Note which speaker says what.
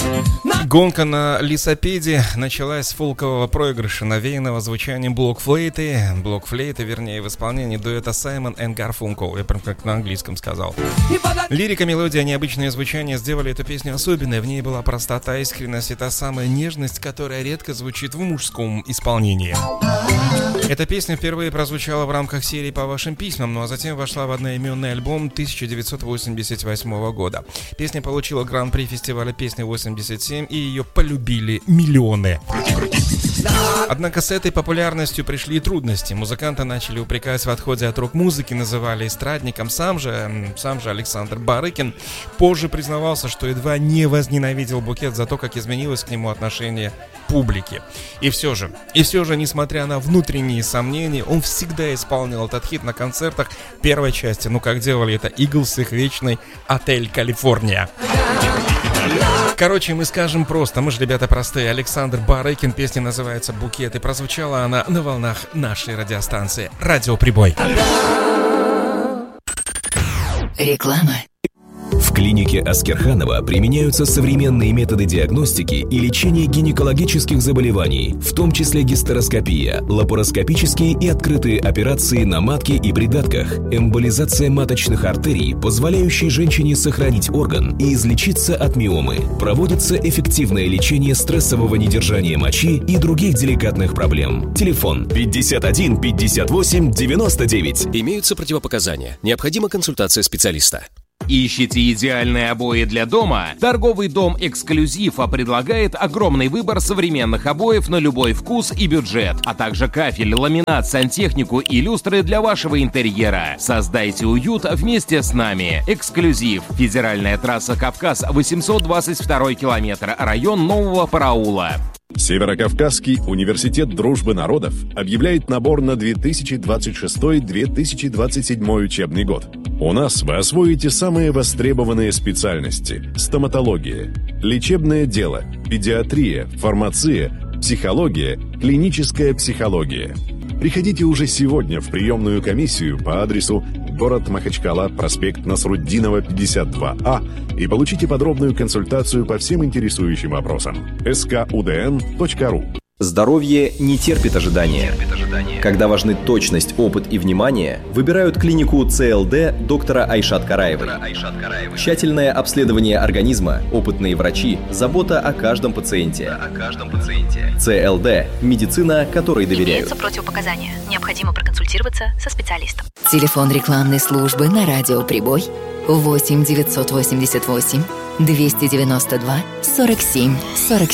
Speaker 1: Гонка на лисопеде началась с фолкового проигрыша, навеянного звучанием блокфлейты, вернее, в исполнении дуэта Саймон и Гарфункел. Я прям как на английском сказал. Лирика, мелодия, необычное звучание сделали эту песню особенной. В ней была простота, искренность и та самая нежность, которая редко звучит в мужском исполнении. Эта песня впервые прозвучала в рамках серии «По вашим письмам», ну а затем вошла в одноименный альбом 1988 года. Песня получила гран-при фестиваля песни 87, и ее полюбили миллионы. Однако с этой популярностью пришли и трудности. Музыканты начали упрекать в отходе от рок-музыки, называли эстрадником. Сам же Александр Барыкин позже признавался, что едва не возненавидел Букет за то, как изменилось к нему отношение публики. И все же, несмотря на внутренние сомнения, он всегда исполнял этот хит на концертах первой части, как делали это Eagles с их вечной «Отель Калифорния». Короче, мы скажем просто, мы же ребята простые. Александр Барыкин, песня называется «Букет», и прозвучала она на волнах нашей радиостанции «Радио Прибой».
Speaker 2: Реклама.
Speaker 3: В клинике Аскерханова применяются современные методы диагностики и лечения гинекологических заболеваний, в том числе гистероскопия, лапароскопические и открытые операции на матке и придатках, эмболизация маточных артерий, позволяющие женщине сохранить орган и излечиться от миомы. Проводится эффективное лечение стрессового недержания мочи и других деликатных проблем. Телефон 51 58 99.
Speaker 4: Имеются противопоказания. Необходима консультация специалиста.
Speaker 5: Ищете идеальные обои для дома? Торговый дом «Эксклюзив» предлагает огромный выбор современных обоев на любой вкус и бюджет, а также кафель, ламинат, сантехнику и люстры для вашего интерьера. Создайте уют вместе с нами. «Эксклюзив». Федеральная трасса «Кавказ», 822 километр, район Нового Параула.
Speaker 6: Северокавказский университет дружбы народов объявляет набор на 2026-2027 учебный год. У нас вы освоите самые востребованные специальности: стоматология, лечебное дело, педиатрия, фармация, психология, клиническая психология. Приходите уже сегодня в приемную комиссию по адресу город Махачкала, проспект Насруддинова, 52А, и получите подробную консультацию по всем интересующим вопросам. skudn.ru.
Speaker 7: Здоровье не терпит ожидания. Когда важны точность, опыт и внимание, выбирают клинику ЦЛД доктора Айшат Караевой. Тщательное обследование организма, опытные врачи, забота о каждом пациенте. ЦЛД – медицина, которой доверяют.
Speaker 8: Имеются противопоказания. Необходимо проконсультироваться со специалистом.
Speaker 2: Телефон рекламной службы на радио «Прибой» 8 988 292 47 47.